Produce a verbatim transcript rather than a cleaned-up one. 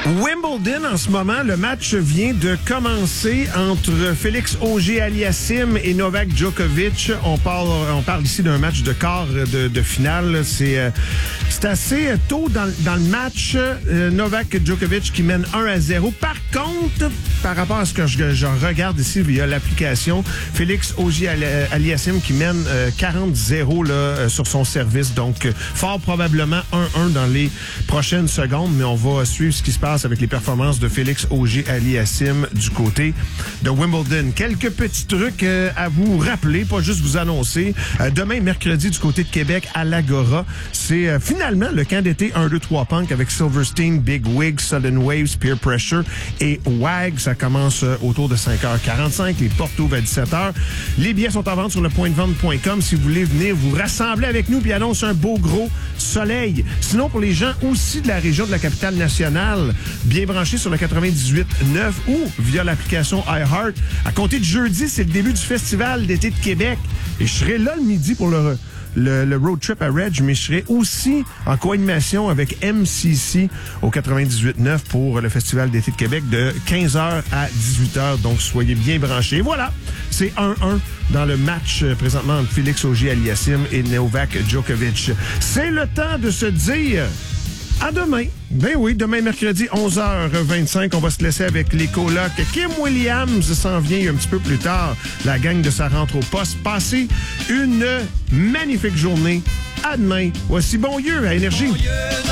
Wimbledon, en ce moment, le match vient de commencer entre Félix Auger-Aliassime et Novak Djokovic. On parle, on parle ici d'un match de quart de, de finale. C'est, euh, c'est assez tôt dans, dans le match. Euh, Novak Djokovic qui mène un à zéro. Par contre, par rapport à ce que je, je regarde ici via l'application, Félix Auger-Aliassime qui mène euh, quarante zéro là, euh, sur son service. Donc, fort probablement un un dans les prochaines secondes, mais on va suivre ce qui se passe avec les performances de Félix Auger-Aliassime du côté de Wimbledon. Quelques petits trucs euh, à vous rappeler, pas juste vous annoncer. Euh, demain, mercredi, du côté de Québec, à l'Agora, c'est euh, finalement le camp d'été un deux trois Punk avec Silverstein, Big Wig, Sudden Waves, Peer Pressure et W A G. Ça commence euh, autour de cinq heures quarante-cinq. Les portes ouvrent à dix-sept heures. Les billets sont en vente sur le point de vente point com si vous voulez venir vous rassembler avec nous puis annonce un beau gros soleil. Sinon, pour les gens aussi de la région de la capitale nationale, bien branchés sur le quatre-vingt-dix-huit neuf ou via l'application iHeart. À compter de jeudi, c'est le début du Festival d'été de Québec. Et je serai là le midi pour le, le, le road trip à Reg, mais je serai aussi en co-animation avec M C C au quatre-vingt-dix-huit neuf pour le Festival d'été de Québec de quinze heures à dix-huit heures. Donc, soyez bien branchés. Voilà, c'est un un dans le match présentement entre Félix Auger-Aliassime et Novak Djokovic. C'est le temps de se dire à demain. Ben oui, demain mercredi, onze heures vingt-cinq, on va se laisser avec les colocs. Kim Williams s'en vient un petit peu plus tard. La gang de sa rentre au poste. Passez une magnifique journée. À demain. Voici Bon Dieu à Énergie.